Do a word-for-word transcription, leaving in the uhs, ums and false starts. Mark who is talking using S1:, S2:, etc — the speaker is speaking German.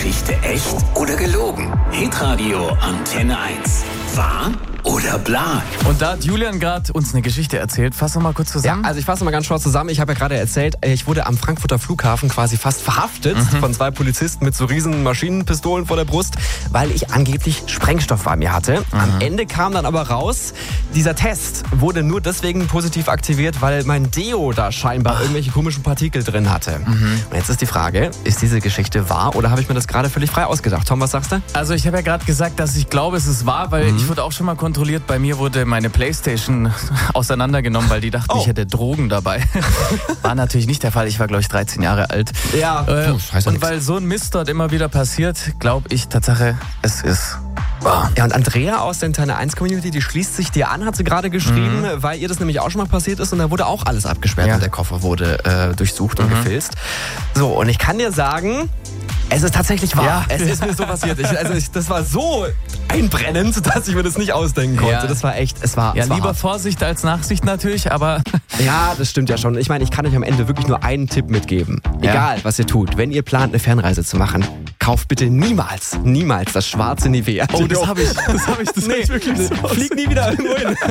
S1: Geschichte echt oder gelogen? Hitradio Antenne eins. Wahr oder bla?
S2: Und da hat Julian gerade uns eine Geschichte erzählt. Fass noch mal kurz zusammen.
S3: Ja, also ich fasse mal ganz short zusammen. Ich habe ja gerade erzählt, ich wurde am Frankfurter Flughafen quasi fast verhaftet mhm. von zwei Polizisten mit so riesen Maschinenpistolen vor der Brust, weil ich angeblich Sprengstoff bei mir hatte. Mhm. Am Ende kam dann aber raus, dieser Test wurde nur deswegen positiv aktiviert, weil mein Deo da scheinbar Ach. irgendwelche komischen Partikel drin hatte. Mhm. Und jetzt ist die Frage, ist diese Geschichte wahr oder habe ich mir das gerade völlig frei ausgedacht? Tom, was sagst du?
S2: Also ich habe ja gerade gesagt, dass ich glaube, es ist wahr, weil mhm. ich wurde auch schon mal kontrolliert. Bei mir wurde meine Playstation auseinandergenommen, weil die dachten, oh. ich hätte Drogen dabei. War natürlich nicht der Fall. Ich war, glaube ich, dreizehn Jahre alt.
S3: Ja,
S2: äh,
S3: Puh, scheiße
S2: Und
S3: nix.
S2: weil so ein Mist dort immer wieder passiert, glaube ich Tatsache, es ist wahr.
S3: Ja, und Andrea aus der Antenne eins Community, die schließt sich dir an, hat sie gerade geschrieben, mhm. weil ihr das nämlich auch schon mal passiert ist und da wurde auch alles abgesperrt ja. und der Koffer wurde äh, durchsucht mhm. und gefilzt. So, und ich kann dir sagen, es ist tatsächlich wahr. Ja. Es ist mir so passiert. Ich, also ich, das war so einbrennend, dass ich mir das nicht ausdenken konnte. Ja. Das war echt, es war
S2: Ja,
S3: es war
S2: lieber
S3: hart.
S2: Vorsicht als Nachsicht natürlich, aber...
S3: Ja, das stimmt ja schon. Ich meine, ich kann euch am Ende wirklich nur einen Tipp mitgeben. Ja. Egal, was ihr tut, wenn ihr plant, eine Fernreise zu machen, kauft bitte niemals, niemals das schwarze Nivea.
S2: Oh, das habe ich. Das habe ich. Das
S3: nee,
S2: hab ich wirklich.
S3: Flieg nie wieder irgendwo hin.